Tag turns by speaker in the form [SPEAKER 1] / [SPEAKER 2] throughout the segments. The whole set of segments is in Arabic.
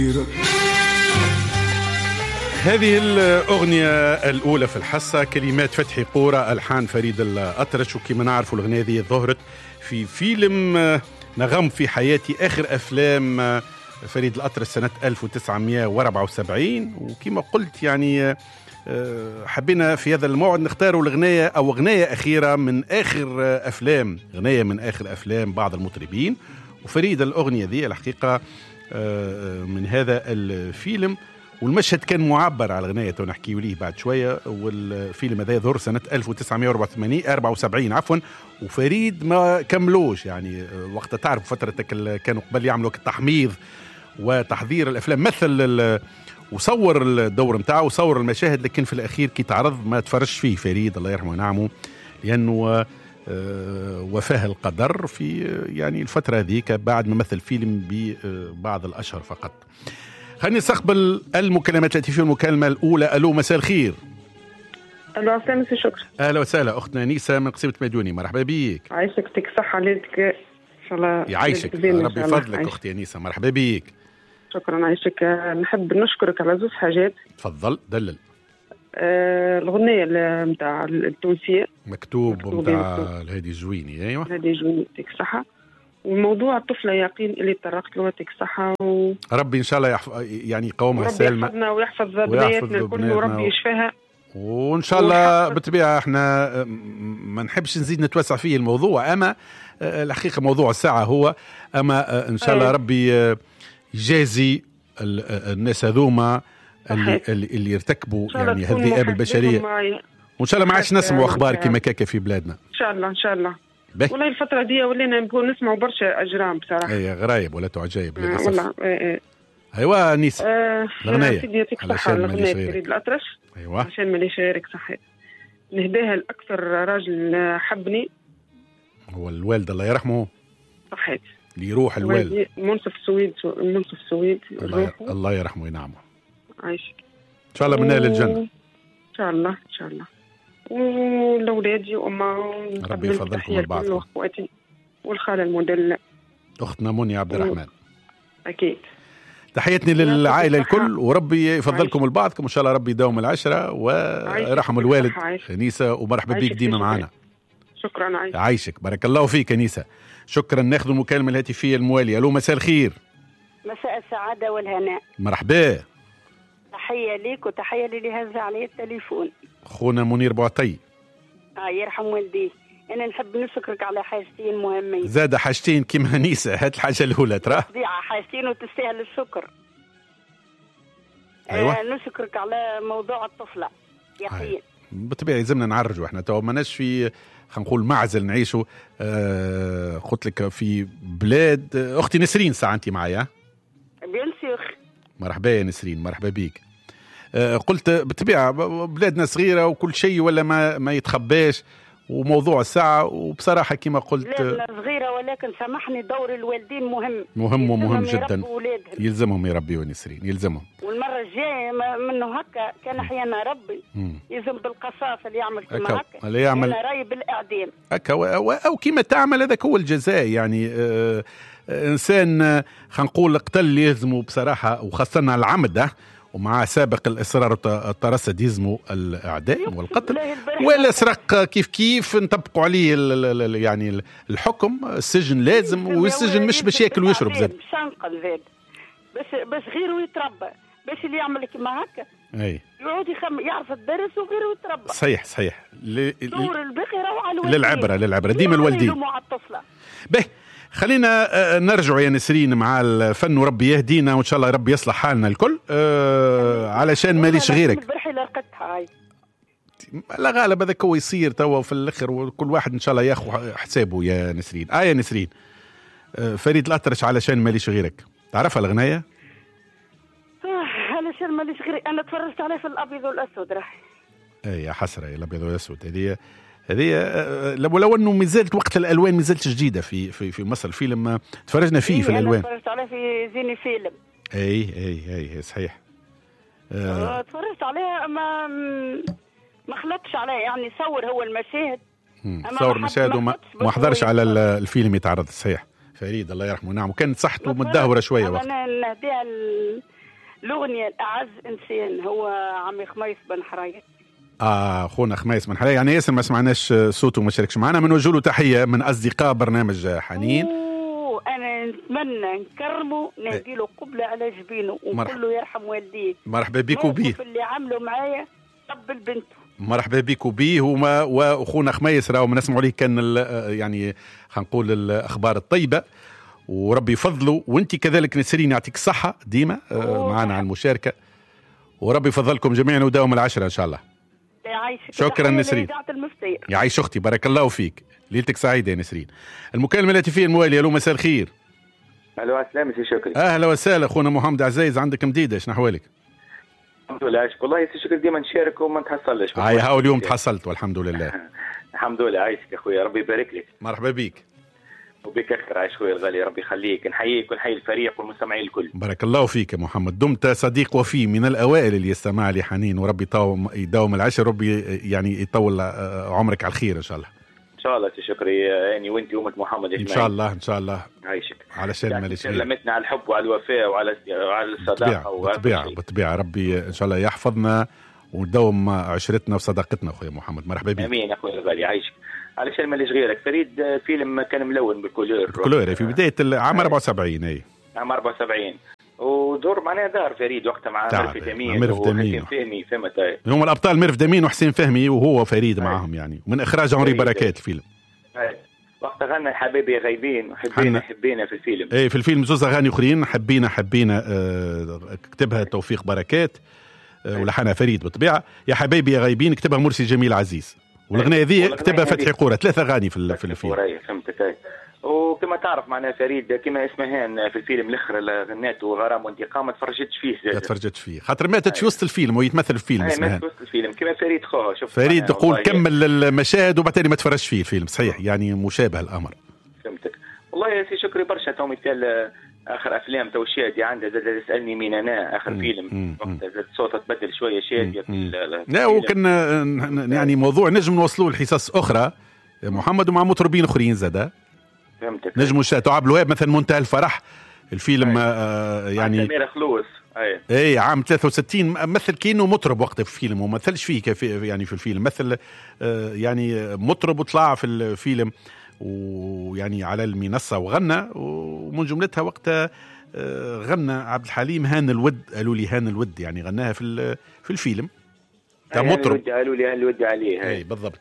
[SPEAKER 1] هذه الأغنية الأولى في الحصة، كلمات فتحي قورة، ألحان فريد الأطرش. وكما نعرفوا الأغنية هذه ظهرت في فيلم نغم في حياتي، آخر أفلام فريد الأطرش سنة 1974. وكما قلت يعني حبينا في هذا الموعد نختاروا الأغنية أو أغنية أخيرة من آخر أفلام، أغنية من آخر أفلام بعض المطربين. وفريد الأغنية ذي الحقيقة من هذا الفيلم، والمشهد كان معبر على الغناية ونحكي ليه بعد شوية. والفيلم هذا ظهر سنة 1974 عفوا، وفريد ما كملوش يعني وقت تعرف فترتك كانوا قبل يعملوا التحميض وتحضير الأفلام، مثل وصور الدور متاعه وصور المشاهد، لكن في الأخير كي تعرض ما تفرش فيه فريد الله يرحمه ونعمه، لأنه وفاه القدر في يعني الفترة هذيك بعد ما مثل فيلم ببعض الأشهر فقط. خليني نستقبل المكالمات التي في المكالمة الأولى. ألو، مساء الخير.
[SPEAKER 2] ألو، عسلامة شكرا.
[SPEAKER 1] أهلا وسهلا أختنا نيسا من قصيبة مديوني، مرحبا بيك.
[SPEAKER 2] عايشك، يعطيك الصحة، ليلتك إن شاء الله
[SPEAKER 1] يعيشك ربي فضلك أختي نيسا، مرحبا بيك.
[SPEAKER 2] شكرا عايشك. نحب نشكرك على زوج حاجات.
[SPEAKER 1] تفضل دلل.
[SPEAKER 2] الغنية متاع التونسية
[SPEAKER 1] مكتوب متاع الهادي الجويني. أيوة
[SPEAKER 2] الهادي الجويني، يعطيك الصحة. وموضوع الطفلة يقين اللي تطرقت له، يعطيك الصحة
[SPEAKER 1] ربي إن شاء الله يعني يقومها سالمة،
[SPEAKER 2] ربي يحفظنا ويحفظ بناتنا الكل، وربي يشفاها.
[SPEAKER 1] وإن شاء الله بالطبيعة احنا ما نحبش نزيد نتوسع فيه الموضوع، أما الحقيقة موضوع الساعة هو أما إن شاء الله ربي يجازي الناس هذوما اللي يرتكبوا يعني هذه الذئاب البشرية، وإن شاء الله ما عادش نسمعوا أخبار كما كاكا في بلادنا إن
[SPEAKER 2] شاء الله. إن شاء الله. والله الفترة دي ولينا نبغوا نسمعوا برشا أجرام بصراحة.
[SPEAKER 1] أي غرايب ولا تعجيب للأسف.
[SPEAKER 2] والله
[SPEAKER 1] أيوة نيسا.
[SPEAKER 2] الأغنية علشان الأغنية فريد الأطرش.
[SPEAKER 1] أيوة
[SPEAKER 2] عشان ماليش غيرك صحيح. نهداها لأكثر راجل حبني،
[SPEAKER 1] هو الوالد الله يرحمه.
[SPEAKER 2] صحيت
[SPEAKER 1] اللي يروح الوالد
[SPEAKER 2] منصف السويد
[SPEAKER 1] الله يرحمه وينعمه.
[SPEAKER 2] عايشك
[SPEAKER 1] إن شاء الله من أهل الجنة
[SPEAKER 2] إن شاء الله إن شاء الله. ولأولادي وأما
[SPEAKER 1] ربي يفضلكم البعض،
[SPEAKER 2] وأخواتي والخالة المدلة
[SPEAKER 1] أختنا منى عبد الرحمن.
[SPEAKER 2] أكيد
[SPEAKER 1] تحياتني للعائلة الكل، وربي يفضلكم البعضكم إن شاء الله، ربي يداوم العشرة ويرحم الوالد. نيسا ومرحبا بيك ديما معنا.
[SPEAKER 2] شكرا
[SPEAKER 1] عايشك، بارك الله فيك نيسا. شكرا. ناخذ المكالمة الهاتفية الموالية. ألو، مساء الخير.
[SPEAKER 3] مساء السعادة والهناء.
[SPEAKER 1] مرحبا.
[SPEAKER 3] تحية ليك وتحية للي هز عليه التليفون،
[SPEAKER 1] خونا منير بوعطي.
[SPEAKER 3] يرحم والديه. أنا نحب نشكرك على حاجتين مهمين.
[SPEAKER 1] زاد حاجتين كيما نيسا، هات الحاجة الأولى ترى.
[SPEAKER 3] حاجتين وتستاهل الشكر.
[SPEAKER 1] أيوة.
[SPEAKER 3] نشكرك على موضوع الطفلة يقين.
[SPEAKER 1] بالطبيعة يلزمنا نعرجوا، احنا تو ماناش في خلينا نقول معزل نعيشوا. قلت لك في بلاد أختي نسرين، ساعة أنت معايا.
[SPEAKER 3] بيان سيغ.
[SPEAKER 1] مرحبا يا نسرين، مرحبا بيك. قلت بالطبيعة بلادنا صغيرة وكل شيء ولا ما يتخباش، وموضوع الساعة وبصراحة كما قلت
[SPEAKER 3] بلادنا صغيرة، ولكن سامحني دور الوالدين
[SPEAKER 1] مهم جدا. يلزمهم يربيوا نسرين، يلزمهم.
[SPEAKER 3] والمرة الجاية منه هكا كان أحيانا ربي يلزم بالقصاص اللي يعمل كما هكا،
[SPEAKER 1] اللي يعمل
[SPEAKER 3] راي بالإعدام
[SPEAKER 1] هكا أو كما تعمل، هذاك هو الجزاء يعني. إنسان خلينا نقول قتل يلزمه بصراحة، وخاصة العمد ومع سابق الإصرار والترصد يلزموا الإعدام والقتل، ولا سرق كيف نطبقوا عليه يعني الحكم. السجن لازم، والسجن مش باش ياكل ويشرب زاد،
[SPEAKER 3] بس غيره يتربى، باش اللي يعمل كما هكا
[SPEAKER 1] اي
[SPEAKER 3] يقعد يعرف الدرس وغيره يتربى.
[SPEAKER 1] صحيح
[SPEAKER 3] دور الباقي روعة على الوالدين،
[SPEAKER 1] للعبرة ديما الوالدين. به خلينا نرجع يا نسرين مع الفن، وربي يهدينا وإن شاء الله ربي يصلح حالنا الكل. علشان ماليش غيرك. لا غالب هذاك هو يصير توا في الآخر، وكل واحد إن شاء الله ياخذ حسابه يا نسرين. يا نسرين، فريد الأطرش علشان ماليش غيرك، تعرفها الأغنية؟
[SPEAKER 3] علشان ماليش غيرك أنا تفرجت عليه في الأبيض والأسود راح.
[SPEAKER 1] يا حسرة يا الأبيض والأسود. هذه لو انه مازالت وقت الالوان مازالت جديده في مصر. الفيلم تفرجنا فيه في الالوان.
[SPEAKER 3] انا تفرجت عليه في زيني فيلم.
[SPEAKER 1] اي صحيح.
[SPEAKER 3] تفرجت عليه ما خلطش عليه يعني، صور هو المشاهد
[SPEAKER 1] صور المشاهد وما حضرش على الفيلم يتعرض. صحيح فريد الله يرحمه. نعم، وكانت صحته متدهوره شويه وقت.
[SPEAKER 3] انا نهديها الاغنيه الاعز انسان هو عمي خميس بن حرايق.
[SPEAKER 1] خونا خميس بن حرايق، يعني ياسر ما سمعناش صوته وما شاركش معنا، بنوجه له تحيه من اصدقاء برنامج حنين.
[SPEAKER 3] انا نتمنى نكرمه نهدي له قبله على جبينه ونقول له يرحم والديه.
[SPEAKER 1] مرحبا بك وبيه.
[SPEAKER 3] اللي عملوا معايا قبل بنته.
[SPEAKER 1] مرحبا بك وبيه. واخونا خميس راهو ما نسمعوا عليه كان يعني خلينا نقول الاخبار الطيبه، وربي يفضله. وانت كذلك نسرين يعطيك الصحه ديما معنا على المشاركه، وربي يفضلكم جميعا وداوم العشره ان شاء الله. شكرا نسرين. يعيش اختي، بارك الله فيك، ليلتك سعيده يا نسرين. المكالمه الهاتفيه المواليه. الو مساء الخير.
[SPEAKER 4] الو السلام سي شكري.
[SPEAKER 1] اهلا وسهلا اخونا محمد عزيز، عندك مديده شنو احوالك؟
[SPEAKER 4] الحمد لله. والله يا سي شكري ديما نشارك وما نتحصلش.
[SPEAKER 1] هاو اليوم تحصلت والحمد لله.
[SPEAKER 4] الحمد لله. عايشك يا خويا، ربي يبارك لك.
[SPEAKER 1] مرحبا بيك.
[SPEAKER 4] وبك اكثر عايش خويا الغالي، ربي يخليك. نحييك ونحيي الفريق والمستمعين الكل.
[SPEAKER 1] بارك الله فيك يا محمد، دمت صديق وفي من الاوائل اللي يستمع لي حنين، وربي يداوم العشر، ربي يعني يطول عمرك على الخير ان شاء الله.
[SPEAKER 4] ان شاء الله سي شكري، يعني وانت وامة محمد
[SPEAKER 1] ان شاء الله ان شاء الله.
[SPEAKER 4] عايشك.
[SPEAKER 1] علشان
[SPEAKER 4] يعني كلمتنا على الحب وعلى الوفاء وعلى الصداقه.
[SPEAKER 1] بالطبيعه ربي ان شاء الله يحفظنا وندوم عشرتنا وصداقتنا اخويا محمد. مرحبا بك.
[SPEAKER 4] امين اخويا الغالي، عايشك. علشان ماليش غيرك فريد، فيلم كان ملون
[SPEAKER 1] بالكولور في بدايه عام 74. اي
[SPEAKER 4] عام 74 ودور معناها دار فريد وقتها مع ميرفت امين وحسين فهمي. فهمت؟
[SPEAKER 1] هم الابطال ميرفت امين وحسين فهمي وهو فريد معهم يعني، من اخراج عمري بركات الفيلم.
[SPEAKER 4] وقتها غنى حبايبي غايبين وحبينا في الفيلم.
[SPEAKER 1] اي في الفيلم زوز اغاني اخرين حبينا كتبها توفيق بركات ولحنها فريد بالطبيعه. يا حبايبي يا غايبين كتبها مرسي جميل عزيز، والاغنيه ذي كتبها فتحي قوره. 3 اغاني في الفيلم.
[SPEAKER 4] فهمتك. وكما تعرف معنا فريد كما اسمهان في الفيلم الاخر اللي غناته غرام وانتقام ما تفرجتش فيه.
[SPEAKER 1] ما تفرجتش فيه خاطر ماتت في وسط الفيلم ويتمثل في الفيلم اسمهان.
[SPEAKER 4] ماتت في وسط الفيلم كما فريد خوها. شوف
[SPEAKER 1] فريد يقول كمل المشاهد وبعدين ما تفرجش فيه الفيلم. صحيح يعني مشابه الامر.
[SPEAKER 4] فهمتك. والله يا سي شكري برشا تو مثال اخر افلام تو شادي عندها زاد تسالني مين انا اخر فيلم وقتها زاد صوتها تبدل شويه شاديه.
[SPEAKER 1] لا وكنا يعني موضوع نجم نوصلوه لحصص اخرى محمد ومع مطربين اخرين زاده.
[SPEAKER 4] فهمتك.
[SPEAKER 1] نجم عبد الوهاب مثلا منتهى الفرح الفيلم يعني
[SPEAKER 4] سمير خلوص.
[SPEAKER 1] اي عام 63 مثل كأنه مطرب وقت في الفيلم وما مثلش فيه يعني في الفيلم مثل يعني مطرب وطلع في الفيلم ويعني على المنصة وغنى. ومن جملتها وقتها غنى عبد الحليم هان الود. قالوا لي هان الود يعني غناها في الفيلم كمطرب.
[SPEAKER 4] قالوا لي هان الود عليه.
[SPEAKER 1] اي بالضبط.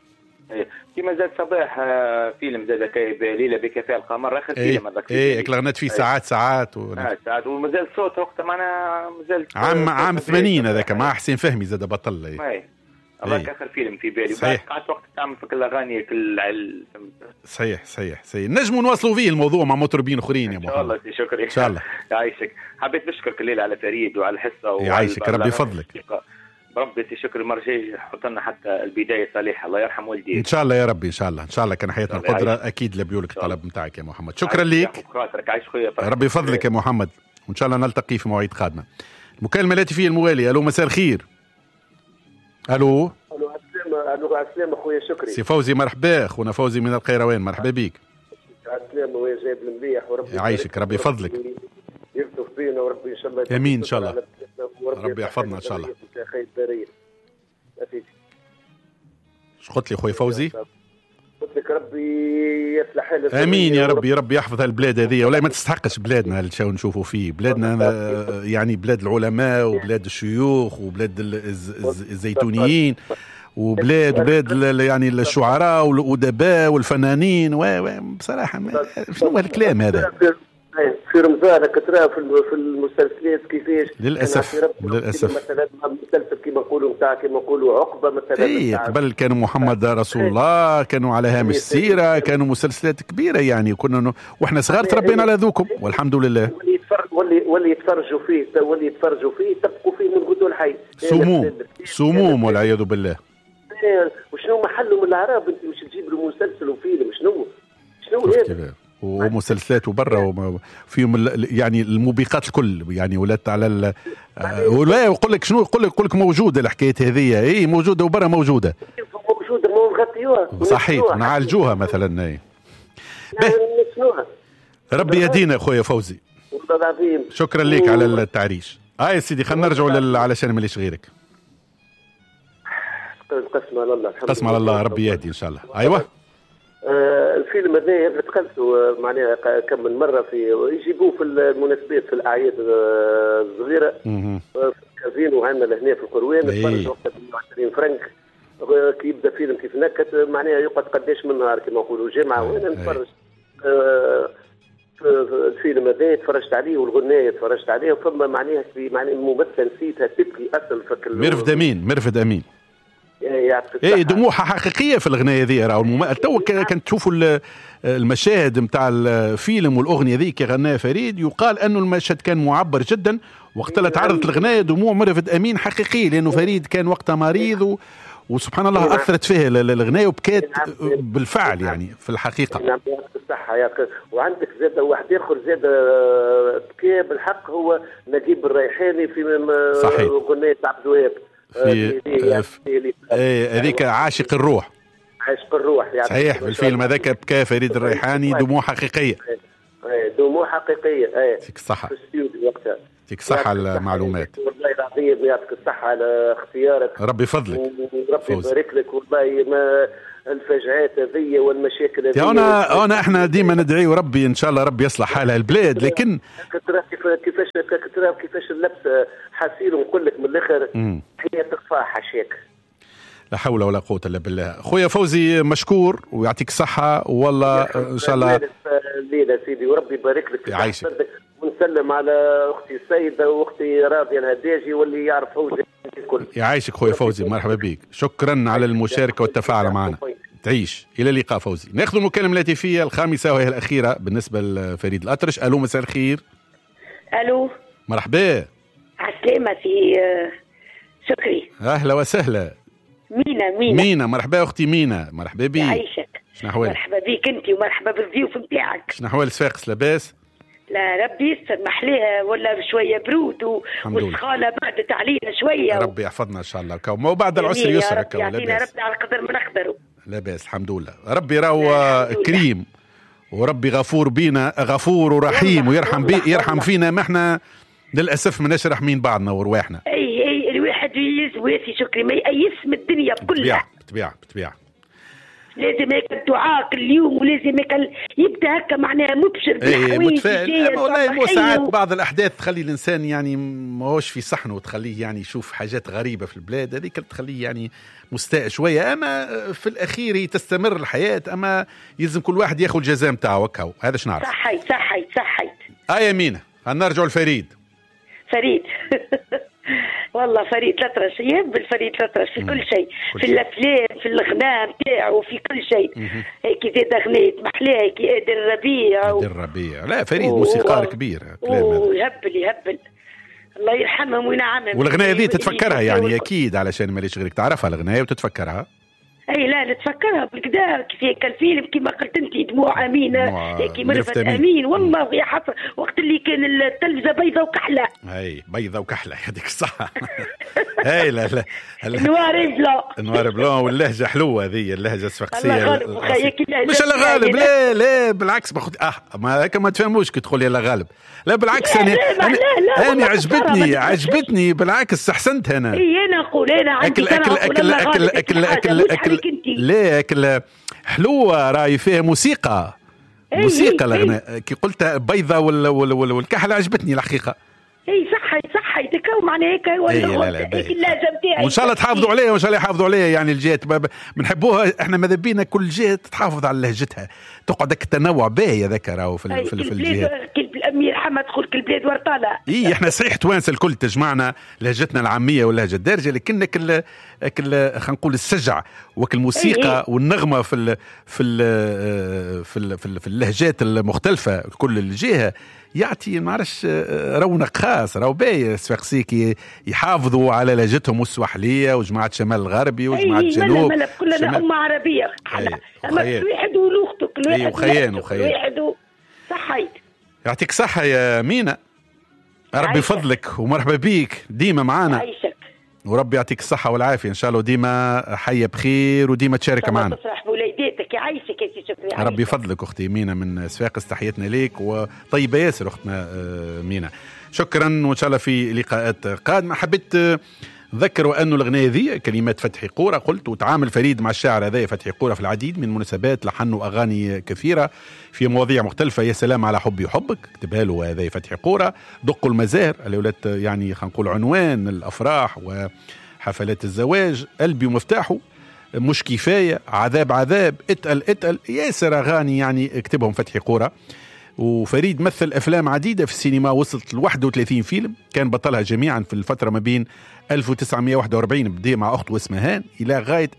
[SPEAKER 4] كما زاد صباح فيلم زاد ليلة بكفاء القمر اخر فيلم هذاك.
[SPEAKER 1] اي غنت فيه ساعات
[SPEAKER 4] ساعات ومازال صوت وقتها معنا مازال
[SPEAKER 1] عام 80 هذاك مع حسين فهمي زاد بطل.
[SPEAKER 4] هذاك اخر فيلم في بالي. قعدت وقت تعمل في كل اغاني كل
[SPEAKER 1] صحيح. نجموا نواصلوا فيه الموضوع مع مطربين اخرين يا محمد.
[SPEAKER 4] ان شاء الله. شكرا ان شاء الله. يعيشك. حبيت نشكرك الليله على فريد وعلى الحصه
[SPEAKER 1] يعيشك ربي يفضلك.
[SPEAKER 4] ربي شكر المرجي يحط لنا حتى البدايه صالحه. الله يرحم والديك.
[SPEAKER 1] ان شاء الله يا ربي. ان شاء الله كان حياتنا القدره اكيد لبيولك الطلب نتاعك يا محمد. شكرا ليك. ربي يفضلك يا محمد، وان شاء الله نلتقي في مواعيد قادمه. المكالمه الهاتفيه المواليه. الو مساء الخير. الو
[SPEAKER 5] السلام اخويا شكري.
[SPEAKER 1] سي فوزي مرحبا. اخونا فوزي من القيروان مرحبا بك.
[SPEAKER 5] السلام ويا جايب المليح وربي
[SPEAKER 1] يعيشك ربي يفضلك.
[SPEAKER 5] يلطف بينا وربي ان شاء الله
[SPEAKER 1] امين ان شاء الله. ربي يحفظنا ان شاء الله. ايش قلت لي خويا فوزي؟
[SPEAKER 5] قلت لك ربي يصلح حالك.
[SPEAKER 1] امين يا ربي. ربي يحفظ البلاد هذه ولا ما تستحقش بلادنا اللي نشوفوا فيه. بلادنا يعني بلاد العلماء وبلاد الشيوخ وبلاد الزيتونيين وبلاد يعني الشعراء والادباء والفنانين. بصراحه شنو هالكلام هذا؟
[SPEAKER 5] في رمضان كتراه في المسلسلات كيفاش
[SPEAKER 1] للاسف
[SPEAKER 5] مثلا مسلسل كما نقولوا عقبه مثلا.
[SPEAKER 1] قبل كانوا محمد رسول الله، كانوا على هامش السيره، كانوا مسلسلات كبيره يعني كنا واحنا صغار تربينا على ذوكم والحمد لله.
[SPEAKER 5] واللي يتفرجوا فيه تبقوا فيه من قدو الحي
[SPEAKER 1] سموم والعياذ بالله.
[SPEAKER 5] وشنو محله من العرب انت مش تجيب له مسلسل وفيلم؟ شنو هذا؟
[SPEAKER 1] ومسلسلات وبرا فيهم يعني الموبقات الكل يعني ولات على ولا يقول لك شنو يقول لك موجوده الحكايه هذه. اي موجوده وبرا موجوده
[SPEAKER 5] ما نغطيوها.
[SPEAKER 1] صحيح نعالجوها مثلا.
[SPEAKER 5] نسنوها.
[SPEAKER 1] ربي يهدينا اخويا فوزي.
[SPEAKER 5] والله العظيم.
[SPEAKER 1] شكرا لك على التعريش. يا سيدي خلينا نرجعوا علشان ماليش غيرك.
[SPEAKER 5] قسم على الله.
[SPEAKER 1] قسم على الله، ربي يهدي ان شاء الله. ايوه.
[SPEAKER 5] الفيلم هذا تقلته معناها كم من مره يجيبوه في المناسبات في الاعياد الصغيره. في الكازينو عندنا لهنا في القروان نتفرج وقتها ب 120 فرنك. كي يبدا فيلم كيف نكت معناها يقعد قداش من نهار كما نقولوا جمعه وانا نتفرج الفيلم هذا تفرجت عليه والغنايه تفرجت عليه وفما معناها في معناها الممثله نسيتها تبكي اصلا
[SPEAKER 1] مرفد امين ايه دموعها حقيقيه في الاغنيه ذي. راهو تو كنت تشوفوا المشاهد نتاع الفيلم والاغنيه ذي كي غناها فريد يقال انه المشهد كان معبر جدا وقت اللي تعرضت الاغنيه دموع مرفد امين حقيقيه لانه فريد كان وقتها مريض وسبحان الله اثرت فيه الاغنيه وبكات بالفعل يعني في الحقيقه.
[SPEAKER 5] نعم بالصحه ياك. وعندك زاد واحد اخر زاد بكى بالحق هو نجيب الريحاني في اغنيه عبد الوهاب
[SPEAKER 1] هذيك عاشق الروح.
[SPEAKER 5] عاشق الروح يعني
[SPEAKER 1] صحيح. في الفيلم هذاك بكى فريد الريحاني دموع حقيقيه.
[SPEAKER 5] دموع حقيقيه.
[SPEAKER 1] يعطيك الصحه.
[SPEAKER 5] في الاستوديو وقتها.
[SPEAKER 1] يعطيك الصحه على المعلومات.
[SPEAKER 5] والله العظيم يعطيك الصحه على اختيارك.
[SPEAKER 1] ربي يفضلك.
[SPEAKER 5] ربي يبارك لك. والله ما الفجعات هذه والمشاكل هذه.
[SPEAKER 1] انا احنا ديما ندعي ربي ان شاء الله ربي يصلح حال البلاد لكن كيفاش
[SPEAKER 5] اللبس حاسين ونقول لك من الاخر هي تخفى حاشاك.
[SPEAKER 1] لا حول ولا قوه الا بالله. خويا فوزي مشكور ويعطيك الصحه والله ان شاء الله.
[SPEAKER 5] ليلى سيدي وربي يبارك لك.
[SPEAKER 1] يعيشك.
[SPEAKER 5] ونسلم على اختي السيده واختي راضيه الهداجي واللي يعرف فوزي الكل.
[SPEAKER 1] يعيشك خويا فوزي مرحبا بك. شكرا على المشاركه والتفاعل معنا. تعيش. الى اللقاء فوزي. ناخذ المكالمه الهاتفيه الخامسه وهي الاخيره بالنسبه لفريد الأطرش. الو مساء الخير.
[SPEAKER 6] الو
[SPEAKER 1] مرحبا.
[SPEAKER 6] عسلامة سي شكري.
[SPEAKER 1] اهلا وسهلا. مينا مرحبا اختي مينا. مرحبا بك.
[SPEAKER 6] يعيشك.
[SPEAKER 1] شنو احوالك؟
[SPEAKER 6] مرحبا بك انت ومرحبا بالضيوف نتاعك.
[SPEAKER 1] شنو احوال صفاقس لاباس؟
[SPEAKER 6] لا ربي يستر محليها ولا شويه برود والسخانه بعدت علينا شويه
[SPEAKER 1] ربي يحفظنا ان شاء الله. وما بعد العسر يسر هكا ولا
[SPEAKER 6] يعطينا ربي على قدر ما نقدروا.
[SPEAKER 1] لا باس الحمد لله. ربي راهو كريم وربي غفور بينا غفور ورحيم ويرحم يرحم فينا ما احنا للاسف ما نشرح مين بعضنا ورواحنا.
[SPEAKER 6] اي الواحد يسوي شكري ما يأيس من الدنيا كلها.
[SPEAKER 1] بطبيعه
[SPEAKER 6] لازم هيك الدعاء كل يوم ولازم هيك يبدا هكا معناها مبشر بالحوايج.
[SPEAKER 1] متفائل. والله ساعات بعض الاحداث تخلي الانسان يعني ماهوش في صحنه وتخليه يعني يشوف حاجات غريبه في البلاد هذيك تخليه يعني مستاء شويه. اما في الاخير تستمر الحياه اما يلزم كل واحد ياخذ الجزاء نتاعو هكا. هذا شنو نعرف.
[SPEAKER 6] صحيت
[SPEAKER 1] يمينه. نرجعوا لفريد.
[SPEAKER 6] والله فريد الأطرش يهب الفريد الأطرش في كل شيء في الأفلام في الغناء نتاعو في كل شيء. هيك زاد أغنية محلاه هيك قادر الربيع.
[SPEAKER 1] لا فريد موسيقار كبير.
[SPEAKER 6] يهبل الله يرحمهم وينعمهم.
[SPEAKER 1] والأغنية ذي تتفكرها يعني أكيد علشان ماليش غيرك تعرفها الأغنية وتتفكرها.
[SPEAKER 6] اي لا نتفكرها بالكدا كيف الفيلم كما قلت انت دموع امينه هيك مرفت امين. والله يا حسره وقت اللي كان التلفزه بيضه وكحله.
[SPEAKER 1] اي بيضه وكحله هذيك الصح. اي لا نوار بلون واللهجه حلوه هذه اللهجه الصفاقسيه. مش الله غالب. لا بالعكس باخذ ما هيك ما تفهموش كي تقول يلا غالب. لا بالعكس انا عجبتني بالعكس احسنت هنا.
[SPEAKER 6] انا نقول انا عندي
[SPEAKER 1] اكل لا اكل حلوه راي فيها موسيقى الغناء كي قلت بيضه والكحله عجبتني الحقيقه.
[SPEAKER 6] اي صحي تكون معناها هيك هيك اللازم تاعي.
[SPEAKER 1] وان شاء الله تحافظوا عليه وان شاء الله يحافظوا عليه يعني الجهات بنحبوها احنا ماذا بينا كل جهه تحافظ على لهجتها تقعد التنوع باهي هذاك راهو في الجهات.
[SPEAKER 6] الامير حمد تقول كل بلاد ورطاله.
[SPEAKER 1] احنا صحيح توانسه الكل تجمعنا لهجتنا العاميه واللهجه الدارجه لكن خلينا نقول السجع والموسيقى والنغمه في اللهجات المختلفه كل الجهه يعطي ما عرفش رونق خاص. راهو باهي الصفاقسي يحافظوا على لهجتهم السواحليه وجماعه شمال الغربي وجماعه الجنوب.
[SPEAKER 6] كلنا امه عربيه احنا اما واحد ولوخته كل واحد
[SPEAKER 1] وخيان
[SPEAKER 6] صحيت.
[SPEAKER 1] يعطيك صحه يا مينا. ربي يفضلك ومرحبا بيك ديما معانا.
[SPEAKER 6] عايشك
[SPEAKER 1] وربي يعطيك الصحه والعافيه ان شاء الله وديما حيه بخير وديما تشارك معنا.
[SPEAKER 6] تفرح بوليداتك
[SPEAKER 3] يعيشك يا سي شكري.
[SPEAKER 1] ربي يفضلك اختي مينا من صفاقس، تحياتنا ليك وطيبه ياسر اختنا مينا. شكرا وان شاء الله في لقاءات قادمه. حبيت نذكر وأنه الأغنية ذي كلمات فتحي قورة، قلت وتعامل فريد مع الشاعر هذا فتحي قورة في العديد من المناسبات، لحنوا أغاني كثيرة في مواضيع مختلفة. يا سلام على حبي وحبك كتبها له هذا فتحي قورة. دقوا المزاهر اللي ولات يعني خلينا نقول عنوان الأفراح وحفلات الزواج. قلبي ومفتاحه، مش كفاية، عذاب عذاب، اتقل ياسر أغاني يعني كتبهم فتحي قورة. وفريد مثل أفلام عديدة في السينما، وصلت ل 31 فيلم كان بطلها جميعا في الفترة ما بين 1941 بدأ مع أخته اسمهان إلى غاية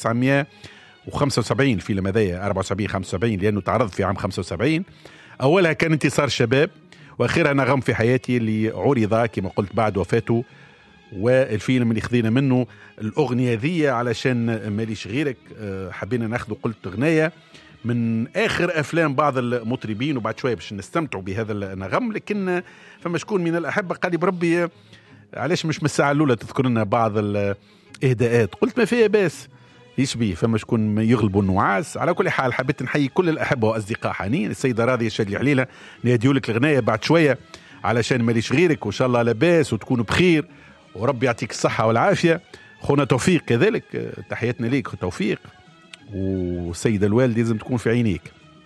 [SPEAKER 1] 1975. الفيلم هذايا 74 75 لأنه تعرض في عام 75. أولها كان انتصار شباب، وآخرها نغم في حياتي اللي عرض كما قلت بعد وفاته. والفيلم اللي خذينا منه الأغنية ذي علشان ماليش غيرك، حبينا ناخذ قلت أغنية من آخر أفلام بعض المطربين، وبعد شوية باش نستمتعوا بهذا النغم. لكن فما شكون من الأحبة قال لي بربي علاش مش من الساعة الأولى تذكر لنا بعض الإهداءات؟ قلت ما فيها باس يشبيه، فما شكون يغلبوا النعاس. على كل حال حبيت نحيي كل الأحبة وأصدقاء حنين. السيدة راضية شادلي عليلة ناديولك الغناية بعد شوية علشان ماليش غيرك، وإن شاء الله لاباس وتكونوا بخير وربي يعطيك الصحة والعافية. خونا توفيق كذلك تحياتنا ليك توفيق، والسيدة الوالد لازم تكون في عينيك،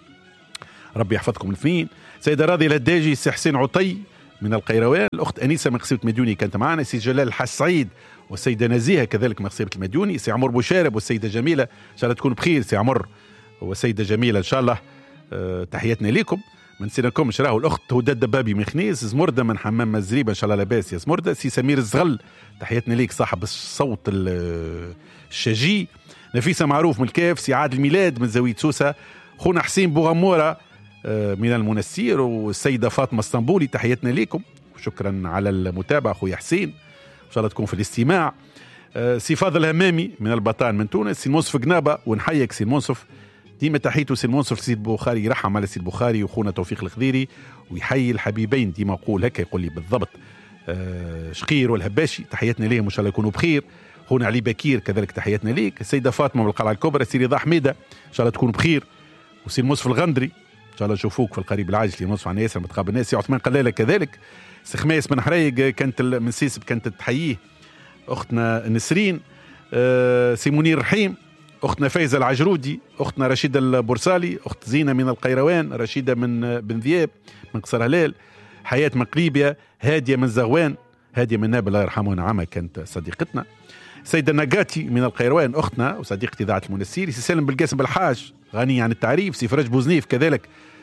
[SPEAKER 1] ربي يحفظكم الاثنين. سيدة راضية الداجي، سي حسين عطي من القيروان، الأخت أنيسة من قصيبة المديوني كانت معنا، سي جلال الحسعيد والسيدة نزيهة كذلك من قصيبة المديوني، سي عمر بوشارب والسيدة جميلة إن شاء الله تكون بخير، سي عمر والسيدة جميلة إن شاء الله. تحياتنا ليكم. ما نسيناكم شراهو الأخت هداد دبابي من خنيس، زمردة من حمام مزريبة إن شاء الله لاباس يا زمردة. سي سمير الزغل تحياتنا ليك صاحب الصوت الشجي. نفيسة معروف من الكاف، سي عاد الميلاد من زاوية سوسة، خونا حسين بوغمورة من المنسير، والسيدة فاطمة اسطنبولي تحياتنا ليكم وشكرا على المتابعة. خويا حسين إن شاء الله تكون في الاستماع. سي فاضل همامي من البطان من تونس، سي المنصف قنابة ونحيك سي المنصف، ديما تحيته سي المنصف سي البخاري، يرحم على سي البخاري وخونا توفيق الخضيري، ويحيي الحبيبين ديما أقول هكا يقول لي بالضبط شقير والهباشي تحياتنا ليهم وإن شاء الله يكونوا بخير. خونا علي بكير كذلك تحياتنا ليك. السيدة فاطمة من القلعة الكبرى، سي رضا حميدة إن شاء الله تكونوا بخير، وسي المنصف الغندري إن شاء الله نشوفوك في القريب العاجل اللي منصف عن ياسر متقابل الناس. سي عثمان قلالة كذلك، سي خميس من حريق كانت من سيسب كانت تحييه أختنا نسرين. سي منير رحيم، أختنا فايزة العجرودي، أختنا رشيدة البورسالي، أخت زينة من القيروان، رشيدة من بن ذياب من قصر هلال، حياة من قليبيا، هادية من زغوان، هادية من نابل الله يرحمه ونعمه كانت صديقتنا. سيدة نقاتي من القيروان أختنا وصديقة إذاعة المنسيري. سي سالم بالقاسم بالحاج غني عن التعريف، سي فرج بوزنيف كذلك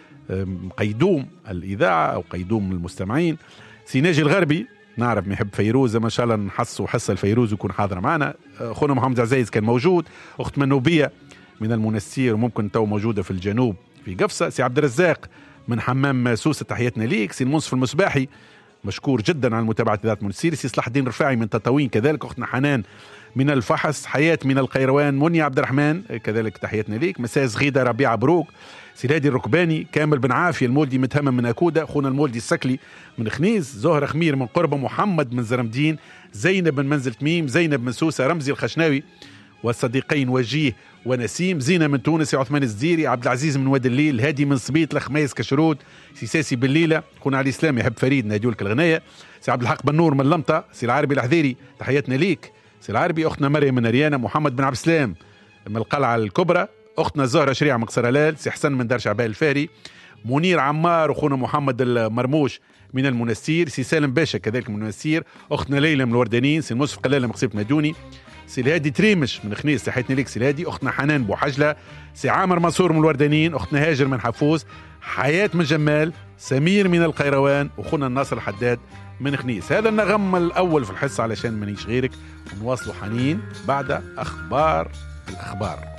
[SPEAKER 1] قيدوم الإذاعة أو قيدوم المستمعين. سي ناجي الغربي نعرف ما يحب فيروز، ما شاء الله نحصوا حصة الفيروز ويكون حاضر معنا. أخونا محمد عزيز كان موجود، أخت منوبية من المنسير وممكن تو موجودة في الجنوب في قفصة. سي عبد الرزاق من حمام سوسة تحياتنا ليك. سي المنصف المصباحي مشكور جدا على متابعة إذاعة المنسيري. سي صلاح الدين رفاعي من تطاوين كذلك، أختنا حنان من الفحص، حياة من القيروان، مني عبد الرحمن كذلك تحياتنا ليك. مساء زغيدة ربيعة بروك، سي الهادي الركباني، كامل بن عافية المولدي متهمم من أكودة، أخونا المولدي السكلي من خنيس، زهرة خمير من قربة، محمد من زرمدين، زينب من منزل تميم، زينب من سوسة، رمزي الخشناوي والصديقين وجيه ونسيم، زينة من تونس، عثمان الزديري، عبد العزيز من واد الليل، هادي من صبيط، لخميس كشرود، سي ساسي بالليلة، خونا علي الإسلام يحب فريد ناديولك الغناية، سي عبد الحق بن نور من لمطة، سي العربي الحذيري تحياتنا ليك، سي العربي، أختنا مريم من ريانة، محمد بن عبد السلام من القلعة الكبرى، أختنا زهرة شريعة من قصر هلال، سي حسن من دار شعبان الفاري، منير عمار، وخونا محمد المرموش من المنسير، سي سالم باشا كذلك من المنسير، أختنا ليلى من الوردانين، سي المصف قلالة من قصيبة مدوني، سي الهادي تريمش من خنيس تحياتنا ليك سي الهادي، أختنا حنان بوحجلة، سي عامر منصور من الوردانين، أختنا هاجر من حفوز، حياة من جمال، سمير من القيروان، وخونا الناصر الحداد من خنيس. هذا النغم الأول في الحصة علشان منيش غيرك، ونواصلوا حنين بعد أخبار الأخبار.